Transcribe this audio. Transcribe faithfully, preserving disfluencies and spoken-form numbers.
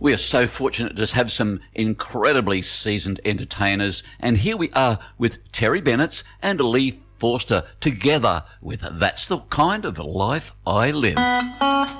We are so fortunate to just have some incredibly seasoned entertainers, and here we are with Terry Bennett and Lee Forster together with That's the Kind of Life I Live.